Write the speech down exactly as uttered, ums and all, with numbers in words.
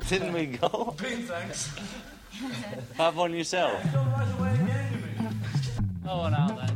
Didn't we go? Big thanks. Have one yourself. Don't right away again, you mean? Oh, now then.